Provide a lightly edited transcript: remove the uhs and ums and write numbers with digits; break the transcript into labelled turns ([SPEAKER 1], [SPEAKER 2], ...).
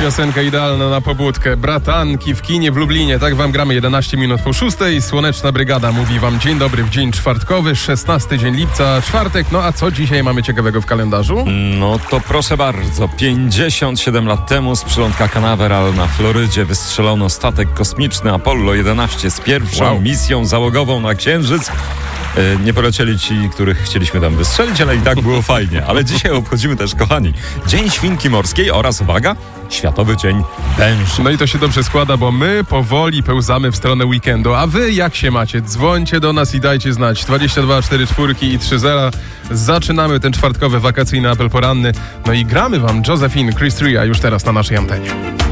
[SPEAKER 1] piosenka idealna na pobudkę. Bratanki w kinie w Lublinie. Tak wam gramy 11 minut po 6:00. Słoneczna Brygada mówi wam dzień dobry w dzień czwartkowy, 16 dzień lipca, czwartek. No a co dzisiaj mamy ciekawego w kalendarzu?
[SPEAKER 2] No to proszę bardzo. 57 lat temu z przylądka Canaveral na Florydzie wystrzelono statek kosmiczny Apollo 11 z pierwszą misją załogową na Księżyc. Nie polecieli ci, których chcieliśmy tam wystrzelić, ale i tak było fajnie. Ale dzisiaj obchodzimy też, kochani, Dzień Świnki Morskiej oraz, uwaga, Światowy Dzień Węża.
[SPEAKER 1] No i to się dobrze składa, bo my powoli pełzamy w stronę weekendu. A wy jak się macie? Dzwońcie do nas i dajcie znać. 22 44 i 30. Zaczynamy ten czwartkowy wakacyjny apel poranny. No i gramy wam Josephine, Chris Ria już teraz na naszej antenie.